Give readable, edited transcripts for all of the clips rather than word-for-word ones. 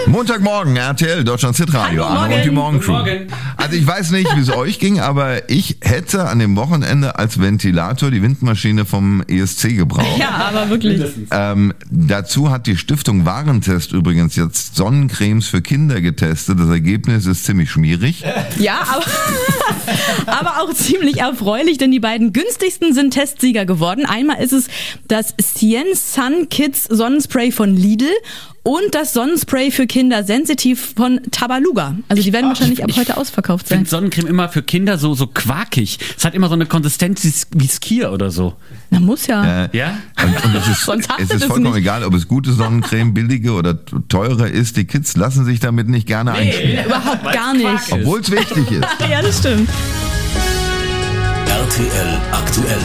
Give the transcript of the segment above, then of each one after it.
Montagmorgen, RTL, Deutschland Hitradio, Anna und die Morgencrew. Also ich weiß nicht, wie es euch ging, aber ich hätte an dem Wochenende als Ventilator die Windmaschine vom ESC gebraucht. Ja, aber wirklich. Dazu hat die Stiftung Warentest übrigens jetzt Sonnencremes für Kinder getestet. Das Ergebnis ist ziemlich schmierig. Ja, aber auch ziemlich erfreulich, denn die beiden günstigsten sind Testsieger geworden. Einmal ist es das Cien Sun Kids Sonnenspray von Lidl und das Sonnenspray für Kinder sensitiv von Tabaluga. Also die werden wahrscheinlich ab heute ausverkauft sein. Ich finde Sonnencreme immer für Kinder so quakig. Es hat immer so eine Konsistenz wie Skier oder so. Na, muss ja. Ja? Und es ist vollkommen egal, ob es gute Sonnencreme, billige oder teure ist. Die Kids lassen sich damit nicht gerne einschmieren. Überhaupt gar nicht. Obwohl es wichtig ist. Ja, das stimmt. RTL aktuell.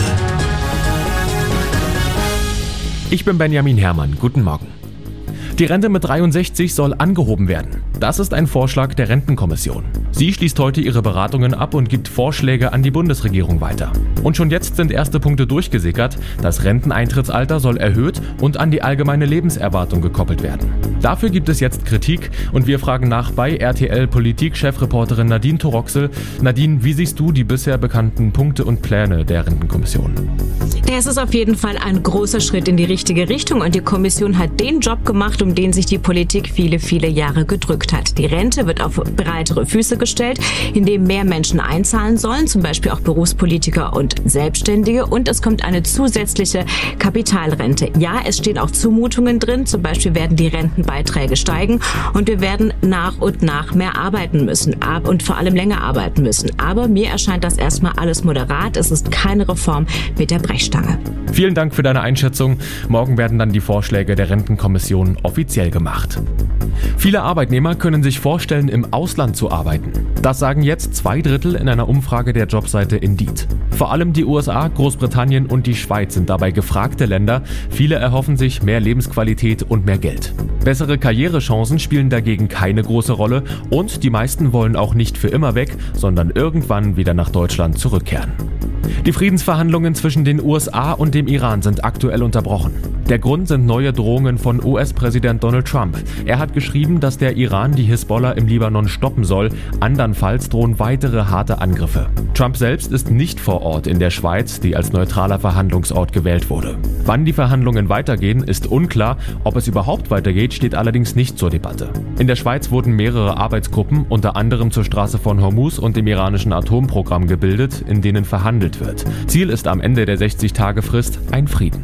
Ich bin Benjamin Herrmann. Guten Morgen. Die Rente mit 63 soll angehoben werden. Das ist ein Vorschlag der Rentenkommission. Sie schließt heute ihre Beratungen ab und gibt Vorschläge an die Bundesregierung weiter. Und schon jetzt sind erste Punkte durchgesickert. Das Renteneintrittsalter soll erhöht und an die allgemeine Lebenserwartung gekoppelt werden. Dafür gibt es jetzt Kritik und wir fragen nach bei RTL-Politik-Chefreporterin Nadine Toroxel. Nadine, wie siehst du die bisher bekannten Punkte und Pläne der Rentenkommission? Es ist auf jeden Fall ein großer Schritt in die richtige Richtung und die Kommission hat den Job gemacht, um den sich die Politik viele, viele Jahre gedrückt hat. Die Rente wird auf breitere Füße gestellt, indem mehr Menschen einzahlen sollen, zum Beispiel auch Berufspolitiker und Selbstständige, und es kommt eine zusätzliche Kapitalrente. Ja, es stehen auch Zumutungen drin, zum Beispiel werden die Rentenbeiträge steigen und wir werden nach und nach mehr arbeiten müssen und vor allem länger arbeiten müssen. Aber mir erscheint das erstmal alles moderat, es ist keine Reform mit der Brechstange. Vielen Dank für deine Einschätzung. Morgen werden dann die Vorschläge der Rentenkommission offiziell gemacht. Viele Arbeitnehmer können sich vorstellen, im Ausland zu arbeiten. Das sagen jetzt 2/3 in einer Umfrage der Jobseite Indeed. Vor allem die USA, Großbritannien und die Schweiz sind dabei gefragte Länder. Viele erhoffen sich mehr Lebensqualität und mehr Geld. Bessere Karrierechancen spielen dagegen keine große Rolle und die meisten wollen auch nicht für immer weg, sondern irgendwann wieder nach Deutschland zurückkehren. Die Friedensverhandlungen zwischen den USA und dem Iran sind aktuell unterbrochen. Der Grund sind neue Drohungen von US-Präsident Donald Trump. Er hat geschrieben, dass der Iran die Hisbollah im Libanon stoppen soll. Andernfalls drohen weitere harte Angriffe. Trump selbst ist nicht vor Ort in der Schweiz, die als neutraler Verhandlungsort gewählt wurde. Wann die Verhandlungen weitergehen, ist unklar. Ob es überhaupt weitergeht, steht allerdings nicht zur Debatte. In der Schweiz wurden mehrere Arbeitsgruppen, unter anderem zur Straße von Hormuz und dem iranischen Atomprogramm gebildet, in denen verhandelt wird. Ziel ist am Ende der 60-Tage-Frist ein Frieden.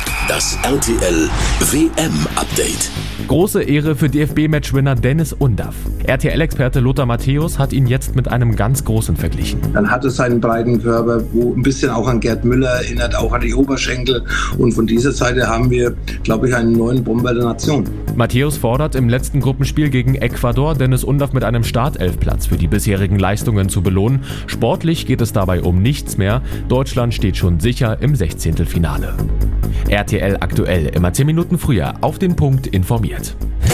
Das RTL WM-Update. Große Ehre für DFB-Matchwinner Dennis Undaff. RTL-Experte Lothar Matthäus hat ihn jetzt mit einem ganz Großen verglichen. Dann hat es seinen breiten Körper, wo ein bisschen auch an Gerd Müller erinnert, auch an die Oberschenkel. Und von dieser Seite haben wir, glaube ich, einen neuen Bomber der Nation. Matthäus fordert im letzten Gruppenspiel gegen Ecuador Dennis Undaff mit einem Startelfplatz für die bisherigen Leistungen zu belohnen. Sportlich geht es dabei um nichts mehr. Deutschland steht schon sicher im 16. Finale. RTL aktuell, immer 10 Minuten früher, auf den Punkt informiert.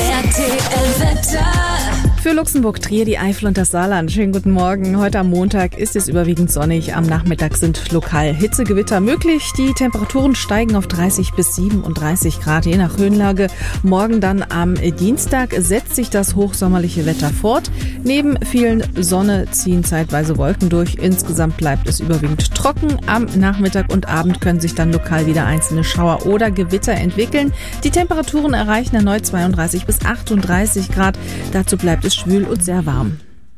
RTL Wetter. Für Luxemburg, Trier, die Eifel und das Saarland. Schönen guten Morgen. Heute am Montag ist es überwiegend sonnig. Am Nachmittag sind lokal Hitzegewitter möglich. Die Temperaturen steigen auf 30 bis 37 Grad, je nach Höhenlage. Morgen dann am Dienstag setzt sich das hochsommerliche Wetter fort. Neben vielen Sonne ziehen zeitweise Wolken durch. Insgesamt bleibt es überwiegend trocken. Am Nachmittag und Abend können sich dann lokal wieder einzelne Schauer oder Gewitter entwickeln. Die Temperaturen erreichen erneut 32 bis 38 Grad. Dazu bleibt es schwül und sehr warm.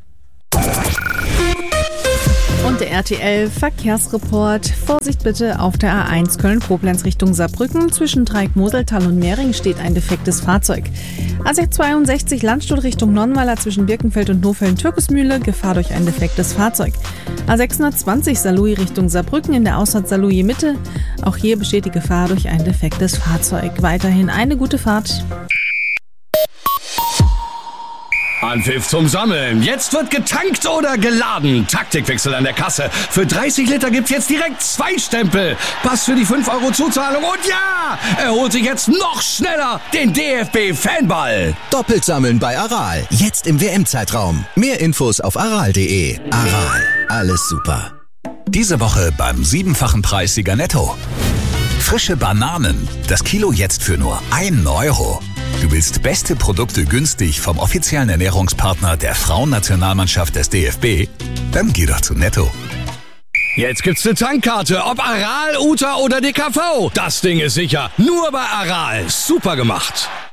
Und der RTL-Verkehrsreport. Vorsicht bitte auf der A1 Köln-Koblenz Richtung Saarbrücken. Zwischen Dreieck-Moseltal und Mehring steht ein defektes Fahrzeug. A662 Landstuhl Richtung Nonnweiler zwischen Birkenfeld und Nohfelden-Türkesmühle. Gefahr durch ein defektes Fahrzeug. A620 Saarlouis Richtung Saarbrücken in der Ausfahrt Saarlouis Mitte. Auch hier besteht die Gefahr durch ein defektes Fahrzeug. Weiterhin eine gute Fahrt. Anpfiff zum Sammeln. Jetzt wird getankt oder geladen. Taktikwechsel an der Kasse. Für 30 Liter gibt's jetzt direkt 2 Stempel. Pass für die 5 € Zuzahlung. Und ja, er holt sich jetzt noch schneller den DFB-Fanball. Doppelt sammeln bei Aral. Jetzt im WM-Zeitraum. Mehr Infos auf aral.de. Aral. Alles super. Diese Woche beim 7-fachen Preissieger Netto. Frische Bananen. Das Kilo jetzt für nur 1 €. Du willst beste Produkte günstig vom offiziellen Ernährungspartner der Frauennationalmannschaft des DFB? Dann geh doch zu Netto. Jetzt gibt's eine Tankkarte, ob Aral, Uta oder DKV. Das Ding ist sicher. Nur bei Aral. Super gemacht.